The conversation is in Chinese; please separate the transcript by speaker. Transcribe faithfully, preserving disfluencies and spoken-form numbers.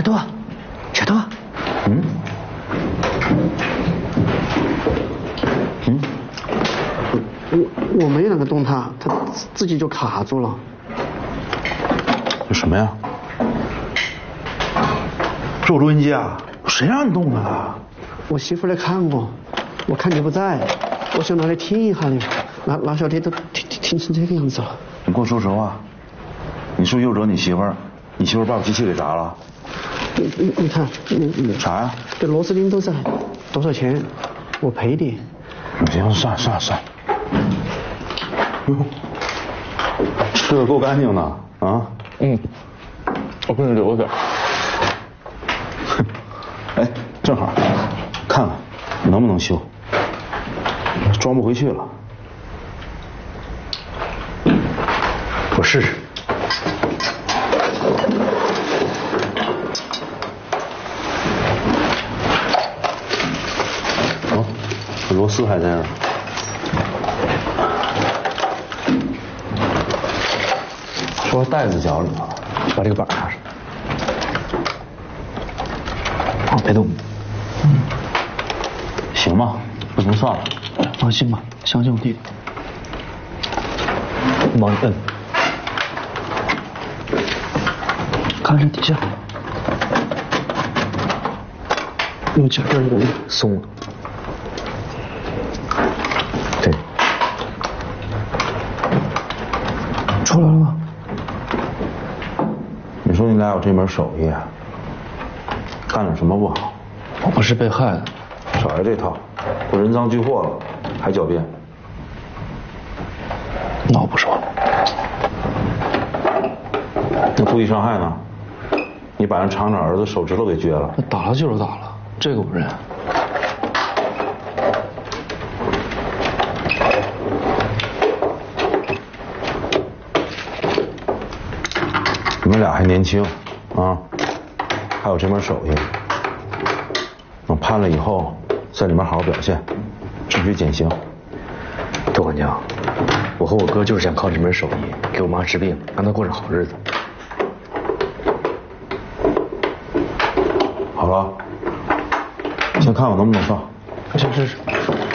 Speaker 1: 头啊，小头啊，
Speaker 2: 嗯，嗯，
Speaker 1: 我我没啷个动它，它自己就卡住了。
Speaker 2: 这什么呀？是我录音机啊？谁让你动的了？
Speaker 1: 我媳妇来看我，我看你不在，我想拿来听一下你，哪哪晓得都听听听成这个样子了。
Speaker 2: 你给我说实话，你是不是又惹你媳妇儿？你媳妇儿把我机器给砸了？
Speaker 1: 你你你看，你你
Speaker 2: 啥呀？
Speaker 1: 这螺丝钉都在，多少钱？我赔你。
Speaker 2: 行，算了算了算了。哟，吃的够干净的啊。
Speaker 3: 嗯，我给你留点。
Speaker 2: 哎，正好，看看能不能修，装不回去了。
Speaker 3: 我试试。
Speaker 2: 哦，这螺丝还在呢。说袋子脚里头，
Speaker 3: 把这个板插上。
Speaker 1: 好，别动。
Speaker 2: 嗯，行吧，不行算了。
Speaker 1: 放心吧，相信我弟弟。
Speaker 3: 往里摁。
Speaker 1: 看这底下，有劲儿，这有
Speaker 3: 松了。对。
Speaker 1: 出来了吗？
Speaker 2: 你说你俩有这门手艺，干了什么不好？
Speaker 3: 我不是被害的。
Speaker 2: 少来这套，都人赃俱获了，还狡辩。
Speaker 3: 那我不说了。
Speaker 2: 那故意伤害呢？你把人厂长儿子手指头给撅了。
Speaker 3: 打了就是打了，这个我认。
Speaker 2: 你们俩还年轻，啊，还有这门手艺，等判了以后，在里面好好表现，争取减刑。
Speaker 3: 窦管家，我和我哥就是想靠这门手艺给我妈治病，让她过上好日子。
Speaker 2: 好了，先看看能不能放。
Speaker 3: 行，试试。